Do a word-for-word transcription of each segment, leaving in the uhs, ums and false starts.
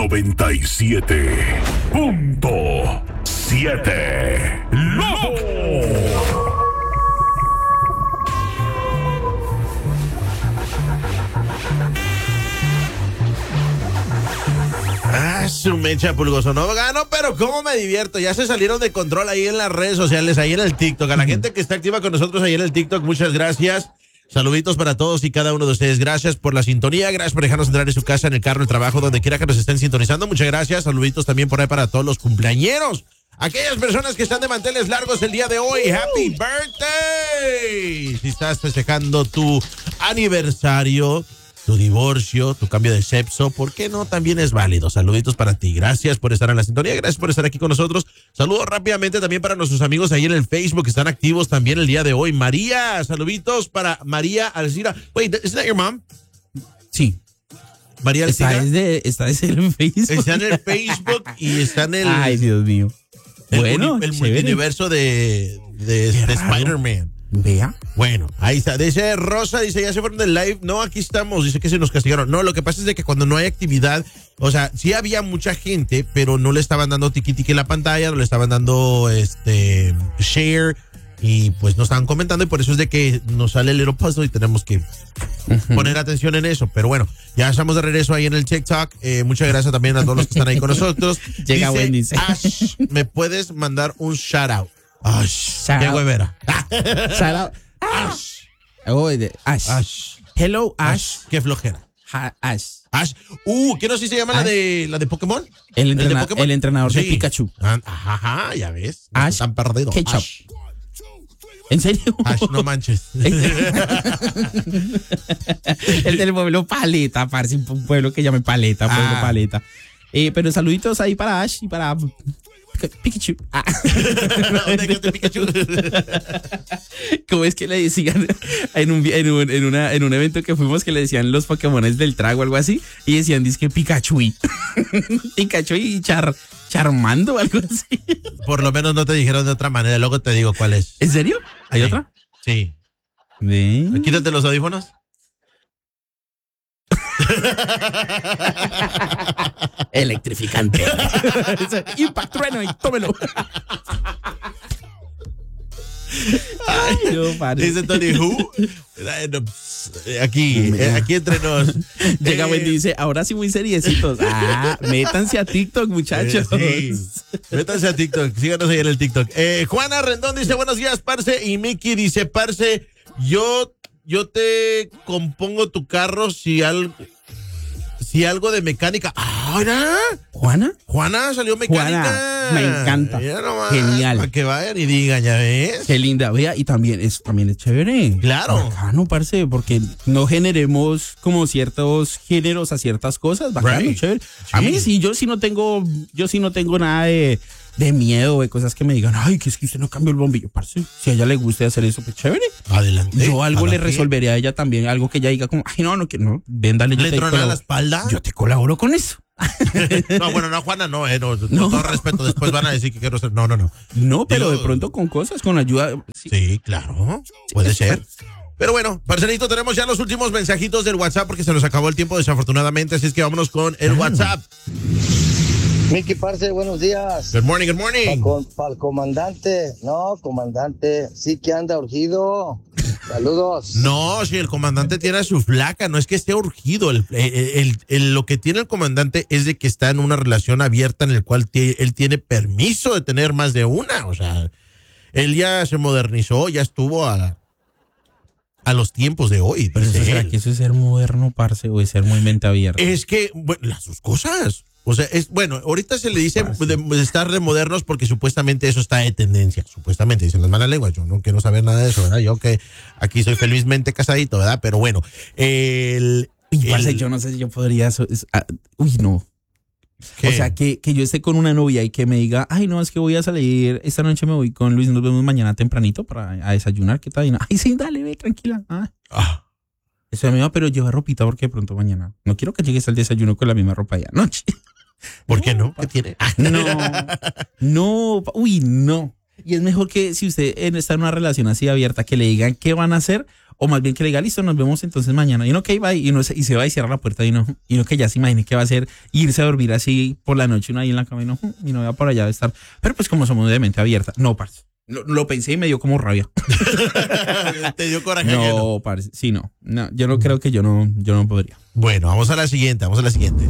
noventa y siete punto siete. ¡Lobo! Ah, su mecha pulgoso, no gano, pero cómo me divierto. Ya se salieron de control ahí en las redes sociales, ahí en el TikTok. A la gente que está activa con nosotros ahí en el TikTok, muchas gracias. Saluditos para todos y cada uno de ustedes. Gracias por la sintonía, gracias por dejarnos entrar en su casa, en el carro, en el trabajo, donde quiera que nos estén sintonizando. Muchas gracias. Saluditos también por ahí para todos los cumpleañeros. Aquellas personas que están de manteles largos el día de hoy, ¡Happy Birthday! Si estás festejando tu aniversario, tu divorcio, tu cambio de sexo, ¿por qué no? También es válido. Saluditos para ti. Gracias por estar en la sintonía. Gracias por estar aquí con nosotros. Saludos rápidamente también para nuestros amigos ahí en el Facebook que están activos también el día de hoy. María, saluditos para María Alcira. Wait, isn't that your mom? Sí. María Alcira. Está desde, está desde el Facebook. Está en el Facebook y está en el... Ay, Dios mío. El, bueno, uni, el chévere. multiverso de, de, de Spider-Man. Vea. Bueno, ahí está. Dice Rosa, dice, ya se fueron del live. No, aquí estamos. Dice que se nos castigaron. No, lo que pasa es de que cuando no hay actividad, o sea, sí había mucha gente, pero no le estaban dando tiqui tiqui en la pantalla, no le estaban dando este share y pues no estaban comentando y por eso es de que nos sale el little puzzle y tenemos que uh-huh. poner atención en eso. Pero bueno, ya estamos de regreso ahí en el TikTok. Eh, muchas gracias también a todos los que están ahí con nosotros. Llega dice, Wendy. Ash, ¿me puedes mandar un shout out? Ash, qué huevera. Shout out. Ash. Oh, de Ash. Ash. Hello, Ash. Ash. Qué flojera. Ha, Ash. Ash. Uh, ¿qué no sé si se llama Ash. la de la de Pokémon? El, entrena, ¿El, de Pokémon? el entrenador sí. de Pikachu. Ajá, ajá, ya ves. Ash. Están perdidos. Ketchup. Ash. ¿En serio? Ash, no manches. El del pueblo Paleta, parce, un pueblo que llame Paleta, pueblo ah. Paleta. Eh, pero saluditos ahí para Ash y para Pikachu. Ah. Pikachu. ¿Cómo es que le decían en un, en, un, en, una, en un evento que fuimos que le decían los Pokémones del trago o algo así? Y decían, dizque Pikachu. Pikachu y Char, Charmando o algo así. Por lo menos no te dijeron de otra manera, luego te digo cuál es. ¿En serio? ¿Hay sí. otra? Sí. ¿Ve? Quítate los audífonos. Electrificante. Impact trueno y tómelo. Ay, no, dice Tony Who. Aquí, aquí entre nos. Llega eh, y dice, ahora sí muy seriecitos. Ah, métanse a TikTok, muchachos. Eh, sí. Métanse a TikTok, síganos ahí en el TikTok. Eh, Juana Rendón dice, buenos días, parce. Y Miki dice, parce, yo, yo te compongo tu carro si algo... Si algo de mecánica. ¿Ahora? ¿Juana? Juana salió mecánica. Juana, me encanta. Nomás, genial. Para que vayan y digan, ya ves. Qué linda, vea, y también es, también es chévere. Claro. Bacano, parce, porque no generemos como ciertos géneros a ciertas cosas. Bacano, right. Chévere. Sí. A mí sí, yo sí no tengo, yo sí no tengo nada de, de miedo, de cosas que me digan, ay, que es que usted no cambió el bombillo, parce. Si a ella le gusta hacer eso, pues chévere. Adelante. Yo algo le resolvería a ella también, algo que ella diga como, ay, no, no, que no, ven, dale. ¿Le trona la espalda? Yo te colaboro con eso. No, bueno, no, Juana, no, eh, no, no, no, todo respeto, después van a decir que quiero ser, no, no, no. No, pero Digo, de pronto con cosas, con ayuda. Sí, sí claro, puede sí, ser. Pero bueno, parcerito, tenemos ya los últimos mensajitos del WhatsApp porque se nos acabó el tiempo desafortunadamente, así es que vámonos con el WhatsApp. Miki, parce, buenos días. Good morning, good morning. Para pa el comandante, no, comandante, sí que anda urgido. Saludos. No, si el comandante tiene a su flaca, no es que esté urgido. El, el, el, el, lo que tiene el comandante es de que está en una relación abierta en el cual t- él tiene permiso de tener más de una. O sea, él ya se modernizó, ya estuvo a, a los tiempos de hoy. Pero eso será que eso es ser moderno, parce, o es ser muy mente abierta. Es que, bueno, las dos cosas. O sea, es bueno, ahorita se le dice de, de estar de modernos porque supuestamente eso está de tendencia. Supuestamente, dicen las malas lenguas. Yo no quiero saber nada de eso, ¿verdad? Yo que aquí soy felizmente casadito, ¿verdad? Pero bueno, el... Uy, parce, el, yo no sé si yo podría... Eso, es, uh, uy, no. ¿Qué? O sea, que, que yo esté con una novia y que me diga, ay, no, es que voy a salir, esta noche me voy con Luis, nos vemos mañana tempranito para a desayunar, ¿qué tal? Ay, sí, dale, ve, tranquila. Ah. Ah. Eso es mío, pero lleva ropita porque de pronto mañana. No quiero que llegues al desayuno con la misma ropa de anoche. ¿Por qué no? ¿Qué tiene? No, no, uy, no. Y es mejor que si usted está en una relación así abierta, que le digan qué van a hacer O más bien que le diga, listo, nos vemos entonces mañana. Y uno que iba y, uno se, y se va y cierra la puerta y uno, y uno que ya se imagine que va a ser irse a dormir así por la noche, uno ahí en la cama y no, mi novia por allá debe estar. Pero pues como somos de mente abierta, no, parce. Lo, lo pensé y me dio como rabia. ¿Te dio coraje? No, parce, sí, no. No, yo no creo que yo no, yo no podría. Bueno, vamos a la siguiente, vamos a la siguiente.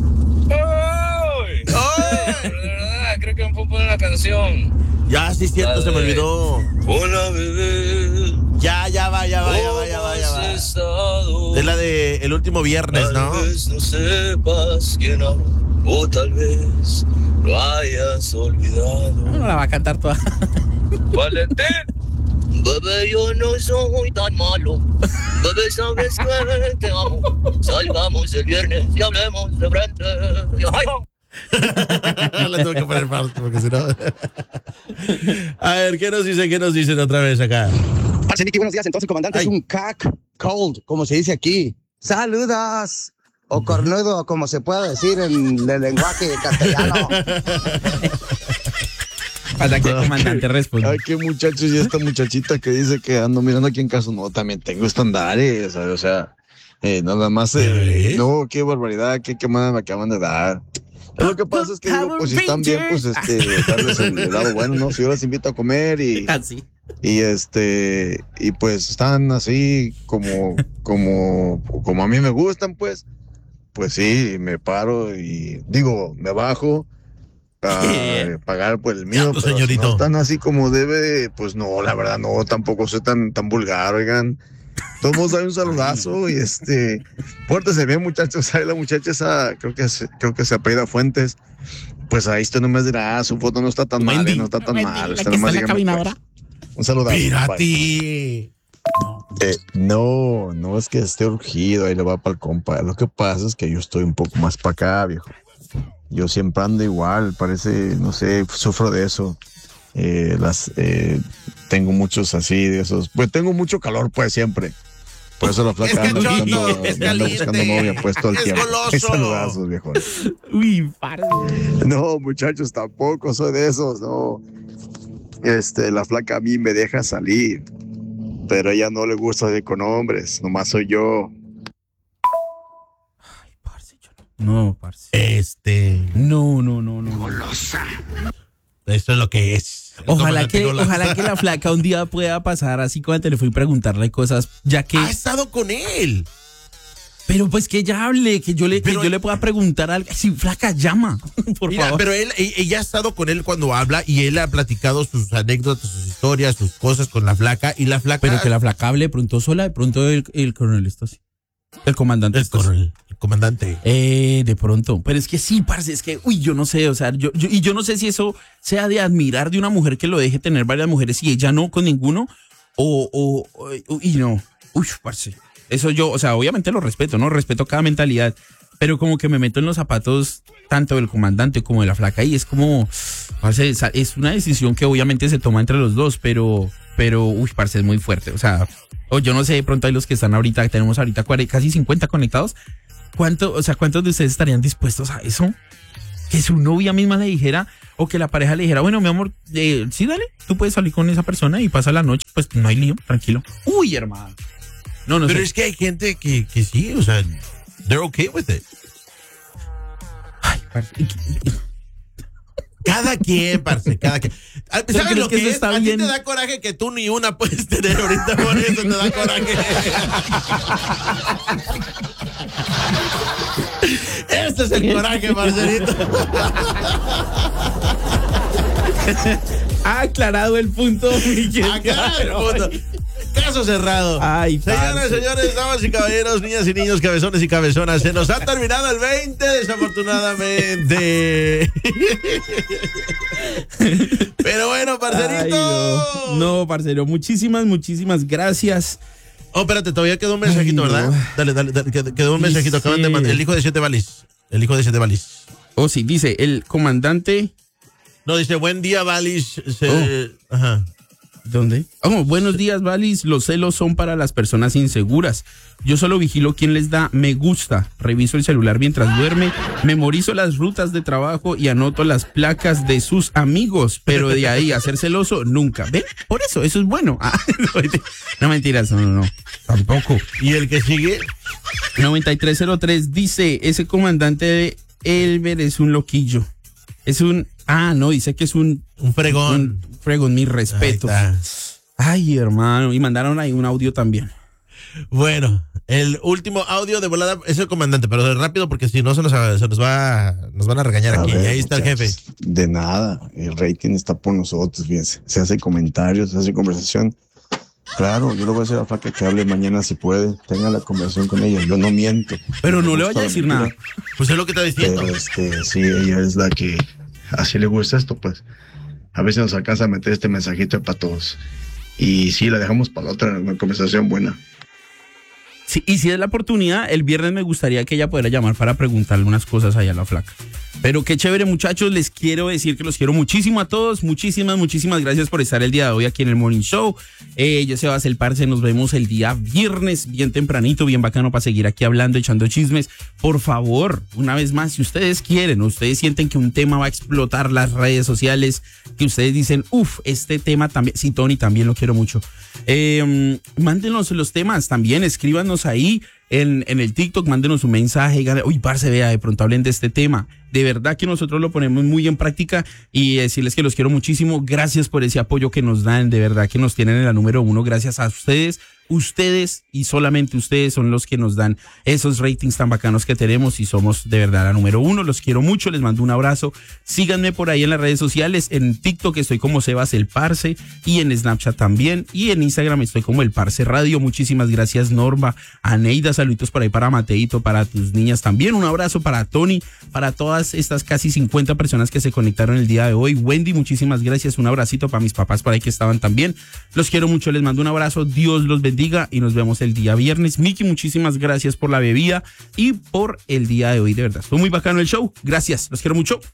¡Ay! ¡Ay! Creo que me puedo poner la canción. Ya, sí, cierto, La se me de- olvidó. Hola, bebé. Ya, ya va, ya va, ya va, ya va, ya ¿Cómo va. has estado? Es la de el último viernes, Tal ¿no? vez no sepas quién hablo, o tal vez lo hayas olvidado. No la va a cantar toda. Valentín. Bebé, yo no soy tan malo. Bebé, sabes que te amo. Salgamos el viernes y hablemos de frente. Ay, La tuve que poner pausa porque si no. A ver, ¿qué nos dicen? ¿Qué nos dicen otra vez acá? Parce, Nicky, buenos días. Entonces, el comandante Ay. es un cac cold, como se dice aquí. Saludos. O cornudo, como se puede decir en el lenguaje castellano. Hasta que el comandante responde. Ay, qué muchachos, y esta muchachita que dice que ando mirando aquí en casa, no, también tengo estándares, ¿sabes? O sea, eh, nada más, eh, ¿Ves? no, qué barbaridad, qué quemada me acaban de dar. Lo que pasa es que digo, pues si están bien, pues este, darles el, el lado bueno, ¿no? Si yo las invito a comer y, Así. y este, y pues están así como, como, como a mí me gustan, pues, pues sí, me paro y digo, me bajo a pagar por el mío, Ya, pues, pero si señorito. no están así como debe, pues no, la verdad no, tampoco soy tan, tan vulgar, oigan. Todos hay un saludazo y este, pórtense bien, muchachos. Ahí la muchacha esa, creo que se, creo que se apellida Fuentes. Pues ahí usted nomás dirá, ah, su foto no está tan mal, Wendy. eh, no está tan Wendy, mal. la Usted que nomás está en la dígame, cabina pues. ahora. Un saludazo. bye. Espérate. Eh, no, no es que esté urgido, ahí le va para el compa. Lo que pasa es que yo estoy un poco más para acá, viejo. Yo siempre ando igual, parece, no sé, sufro de eso. Eh, las, eh, tengo muchos así, de esos. Pues tengo mucho calor, pues siempre. Por eso la flaca Es anda buscando, cachondo, es me anda buscando caliente, novia, pues todo el es tiempo. goloso. Saludazos, viejo. Uy, parce. No, muchachos, tampoco soy de esos, no. Este, la flaca a mí me deja salir, pero a ella no le gusta ir con hombres, nomás soy yo. Ay, parce, yo no. No, parce. Este. No, no, no, no. Eso es lo que es. Ojalá que, Como la- ojalá que la flaca un día pueda pasar así con el teléfono y preguntarle cosas, ya que. Ha estado con él. Pero pues que ella hable, que yo le, que Pero- yo le pueda preguntar algo. Si flaca, llama, por Mira, favor. pero él, e- ella ha estado con él cuando habla y él ha platicado sus anécdotas, sus historias, sus cosas con la flaca y la flaca. Pero que la flaca hable de pronto sola, de pronto el, el coronel está así. El comandante El, está así. coronel, el comandante. Eh, de pronto. Pero es que sí, parce, es que, uy, yo no sé, o sea, yo, yo- y yo no sé si eso sea de admirar de una mujer que lo deje tener varias mujeres y ella no con ninguno, o, o, o- y no. Uy, parce. Eso yo, o sea, obviamente lo respeto, ¿no? Respeto cada mentalidad, pero como que me meto en los zapatos tanto del comandante como de la flaca y es como, parce, es, es una decisión que obviamente se toma entre los dos, pero, pero, uy, parce, es muy fuerte, o sea, o yo no sé, de pronto hay los que están ahorita, tenemos ahorita cuarenta, casi cincuenta conectados. ¿Cuánto, o sea, cuántos de ustedes estarían dispuestos a eso? Que su novia misma le dijera, o que la pareja le dijera, bueno, mi amor, eh, sí, dale, tú puedes salir con esa persona y pasa la noche, pues no hay lío, tranquilo. Uy, hermano. No, no Pero sé. es que hay gente que, que sí, o sea, they're okay with it. Ay, parce, y- Cada quien, parce, cada quien. Ah, ¿Pero ¿Sabes crees lo que que eso es? está A ti bien? te da coraje que tú ni una puedes tener ahorita, por eso te da coraje. Este es el coraje, Marcelito. ha aclarado el punto, Miguel. Acá el punto. Caso cerrado. Ay, Señoras, parce. señores, damas y caballeros, niñas y niños, cabezones y cabezonas, se nos ha terminado el veinte, desafortunadamente. Pero bueno, parcerito. Ay, no. No, parcero, muchísimas, muchísimas gracias. Oh, espérate, todavía quedó un mensajito, Ay, no. ¿verdad? Dale, dale, dale, qued- quedó un mensajito. Acaban de Dice- mandar. El hijo de siete balis. El hijo de siete balis. Oh, sí, dice, el comandante. No, dice, buen día, balis. Se- Ajá. ¿Dónde? Oh, buenos días, Valis. Los celos son para las personas inseguras. Yo solo vigilo quién les da me gusta. Reviso el celular mientras duerme, memorizo las rutas de trabajo y anoto las placas de sus amigos. Pero de ahí a ser celoso, nunca. ¿Ven? Por eso, eso es bueno. Ah, no, no, mentiras, no, no, no. Tampoco. ¿Y el que sigue? noventa y tres cero tres dice, ese comandante de Elber es un loquillo. Es un... Ah, no, dice que es un... Un fregón. Un fregón, mi respeto. Ay, hermano. Y mandaron ahí un audio también. Bueno, el último audio de volada es el comandante, pero rápido porque si no se nos, se nos va nos van a regañar A aquí. ver, Ahí está muchachos, el jefe. De nada, el rating está por nosotros, fíjense. Se hace comentarios, se hace conversación. Claro, yo le voy a decir a la flaca que hable mañana si puede. Tenga la conversación con ella, yo no miento. Pero no Me le gusta vaya a la decir mentira, nada. Pues es lo que está diciendo. Pero este, sí, ella es la que así le gusta esto, pues. A veces nos alcanza a meter este mensajito para todos. Y sí, la dejamos para la otra, una conversación buena. Sí, y si es la oportunidad, el viernes me gustaría que ella pudiera llamar para preguntarle unas cosas allá a la flaca. Pero qué chévere, muchachos, les quiero decir que los quiero muchísimo a todos. Muchísimas, muchísimas gracias por estar el día de hoy aquí en el Morning Show. Eh, yo soy Sebas el Parce, nos vemos el día viernes, bien tempranito, bien bacano para seguir aquí hablando, echando chismes. Por favor, una vez más, si ustedes quieren, ustedes sienten que un tema va a explotar las redes sociales, que ustedes dicen, uff, este tema también, sí, Tony, también lo quiero mucho. Eh, mándenos los temas también, escríbanos ahí en, en el TikTok, mándenos un mensaje, díganle, uy, parce, vea, de pronto hablen de este tema. De verdad que nosotros lo ponemos muy en práctica y decirles que los quiero muchísimo. Gracias por ese apoyo que nos dan, de verdad que nos tienen en la número uno. Gracias a ustedes. Ustedes y solamente ustedes son los que nos dan esos ratings tan bacanos que tenemos y somos de verdad la número uno. Los quiero mucho, les mando un abrazo. Síganme por ahí en las redes sociales. En TikTok estoy como Sebas el Parce y en Snapchat también. Y en Instagram estoy como el Parce Radio. Muchísimas gracias, Norma, a Neida, saluditos por ahí para Mateito, para tus niñas también. Un abrazo para Tony, para todas estas casi cincuenta personas que se conectaron el día de hoy. Wendy, muchísimas gracias. Un abracito para mis papás por ahí que estaban también. Los quiero mucho, les mando un abrazo. Dios los bendiga. Y nos vemos el día viernes. Miki, muchísimas gracias por la bebida y por el día de hoy, de verdad. Estuvo muy bacano el show. Gracias, los quiero mucho.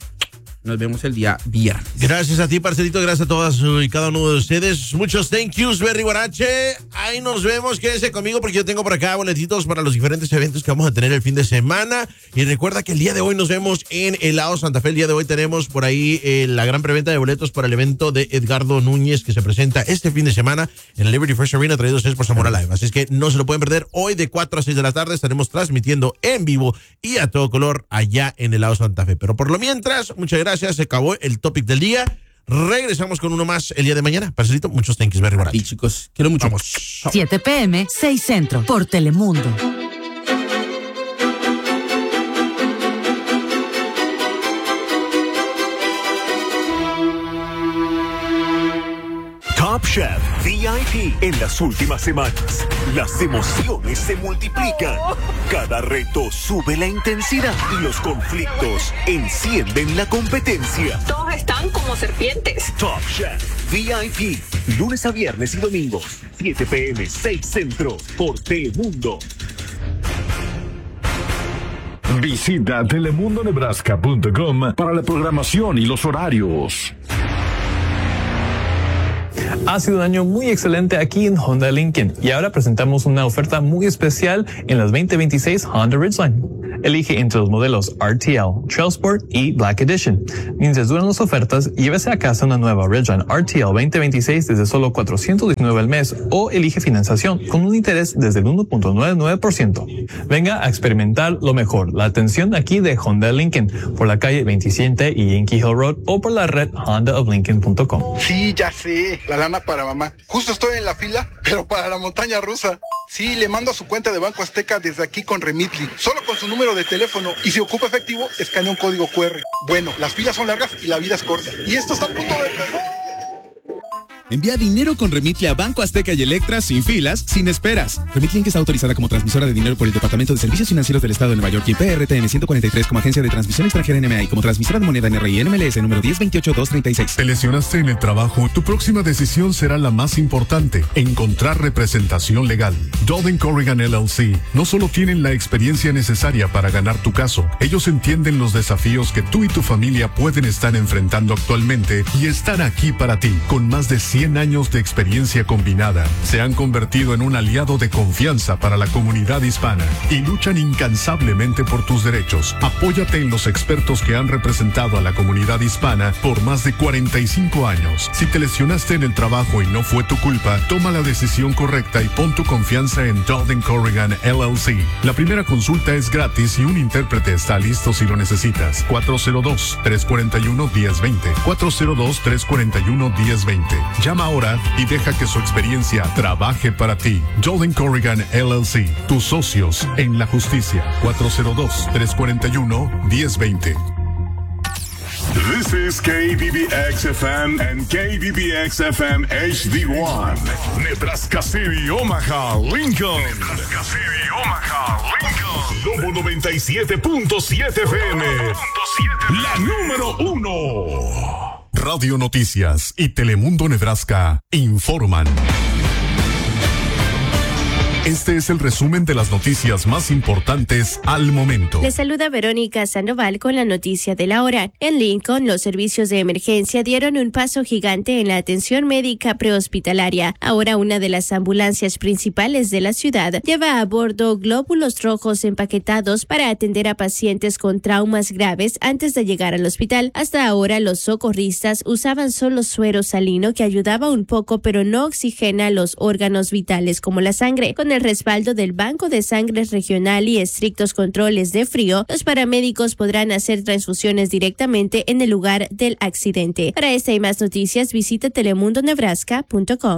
Nos vemos el día viernes. Gracias a ti, parcerito. Gracias a todas y cada uno de ustedes. Muchos thank yous, Berry Guarache. Ahí nos vemos. Quédense conmigo porque yo tengo por acá boletitos para los diferentes eventos que vamos a tener el fin de semana. Y recuerda que el día de hoy nos vemos en Helado Santa Fe. El día de hoy tenemos por ahí eh, la gran preventa de boletos para el evento de Edgardo Núñez que se presenta este fin de semana en el Liberty Fresh Arena, traído a ustedes por Zamora Live. Así es que no se lo pueden perder. Hoy de cuatro a seis de la tarde estaremos transmitiendo en vivo y a todo color allá en Helado Santa Fe. Pero por lo mientras, muchas gracias. Se acabó el topic del día. Regresamos con uno más el día de mañana. Parcelito, muchos thank yous, Berry Guarache. Y chicos, quiero mucho. Vamos. siete p m, seis Centro, por Telemundo. Top Chef V I P en las últimas semanas. Las emociones se multiplican. Cada reto sube la intensidad y los conflictos encienden la competencia. Todos están como serpientes. Top Chef V I P, lunes a viernes y domingos, siete p m, seis Centro, por Telemundo. Visita telemundo nebraska punto com para la programación y los horarios. Ha sido un año muy excelente aquí en Honda Lincoln y ahora presentamos una oferta muy especial en las veinte veintiséis Honda Ridgeline. Elige entre los modelos R T L, Trailsport y Black Edition. Mientras duran las ofertas, llévese a casa una nueva Ridgeline R T L veinte veintiséis desde solo cuatrocientos diecinueve al mes o elige financiación con un interés desde el uno punto noventa y nueve por ciento. Venga a experimentar lo mejor. La atención aquí de Honda Lincoln por la calle veintisiete y Yankee Hill Road o por la red honda of lincoln punto com. Sí, ya sé, la lana para mamá. Justo estoy en la fila, pero para la montaña rusa. Sí, le mando a su cuenta de Banco Azteca desde aquí con Remitly, solo con su número de teléfono, y si ocupa efectivo, escanea un código Q R. Bueno, las filas son largas y la vida es corta. Y esto está a punto de empezar. Envía dinero con Remitly a Banco Azteca y Electra sin filas, sin esperas. Remitly que está autorizada como transmisora de dinero por el Departamento de Servicios Financieros del Estado de Nueva York y P R T N ciento cuarenta y tres como agencia de transmisión extranjera N M A y como transmisora de moneda N R I N M L S número diez veintiocho doscientos treinta y seis. ¿Te lesionaste en el trabajo? Tu próxima decisión será la más importante: encontrar representación legal. Dolden Corrigan L L C no solo tienen la experiencia necesaria para ganar tu caso, ellos entienden los desafíos que tú y tu familia pueden estar enfrentando actualmente y están aquí para ti, con más de cien cien años de experiencia combinada se han convertido en un aliado de confianza para la comunidad hispana y luchan incansablemente por tus derechos. Apóyate en los expertos que han representado a la comunidad hispana por más de cuarenta y cinco años. Si te lesionaste en el trabajo y no fue tu culpa, toma la decisión correcta y pon tu confianza en Dowden Corrigan L L C. La primera consulta es gratis y un intérprete está listo si lo necesitas. cuatro cero dos, tres cuatro uno, uno cero dos cero. cuatro cero dos, tres cuatro uno, uno cero dos cero. Llama ahora y deja que su experiencia trabaje para ti. Dowden Corrigan L L C. Tus socios en la justicia. cuatro cero dos, tres cuatro uno, uno cero dos cero. This is K B B X F M and K B B X F M H D one. Nebraska City, Omaha, Lincoln. Nebraska City, Omaha, Lincoln. Lobo noventa y siete punto siete F M. La número uno. Radio Noticias y Telemundo Nebraska informan. Este es el resumen de las noticias más importantes al momento. Les saluda Verónica Sandoval con la noticia de la hora. En Lincoln, los servicios de emergencia dieron un paso gigante en la atención médica prehospitalaria. Ahora una de las ambulancias principales de la ciudad lleva a bordo glóbulos rojos empaquetados para atender a pacientes con traumas graves antes de llegar al hospital. Hasta ahora, los socorristas usaban solo suero salino que ayudaba un poco, pero no oxigena los órganos vitales como la sangre. Con el respaldo del Banco de Sangre Regional y estrictos controles de frío, los paramédicos podrán hacer transfusiones directamente en el lugar del accidente. Para esta y más noticias, visita telemundo nebraska punto com.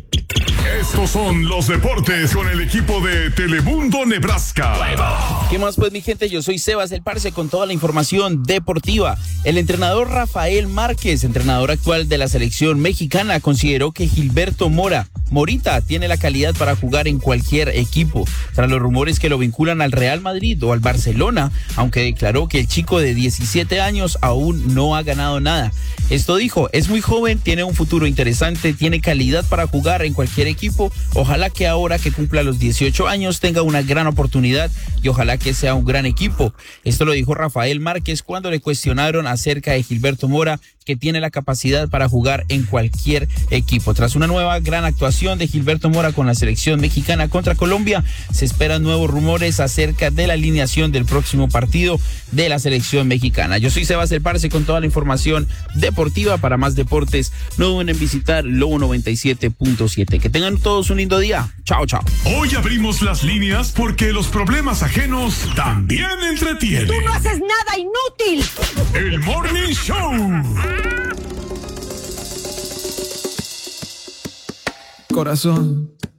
Estos son los deportes con el equipo de Telemundo Nebraska. ¿Qué más pues, mi gente? Yo soy Sebas el Parce con toda la información deportiva. El entrenador Rafael Márquez, entrenador actual de la selección mexicana, consideró que Gilberto Mora, Morita, tiene la calidad para jugar en cualquier equipo. Tras los rumores que lo vinculan al Real Madrid o al Barcelona, aunque declaró que el chico de diecisiete años aún no ha ganado nada. Esto dijo, es muy joven, tiene un futuro interesante, tiene calidad para jugar en cualquier equipo. Ojalá que ahora que cumpla los dieciocho años tenga una gran oportunidad y ojalá que sea un gran equipo. Esto lo dijo Rafael Márquez cuando le cuestionaron acerca de Gilberto Mora, que tiene la capacidad para jugar en cualquier equipo. Tras una nueva gran actuación de Gilberto Mora con la selección mexicana contra Colombia, se esperan nuevos rumores acerca de la alineación del próximo partido de la selección mexicana. Yo soy Sebas el Parce con toda la información deportiva. Para más deportes, no duden en visitar Lobo noventa y siete punto siete. Que tengan todos un lindo día. Chao, chao. Hoy abrimos las líneas porque los problemas ajenos también entretienen. ¡Tú no haces nada, inútil! El Morning Show. Corazón,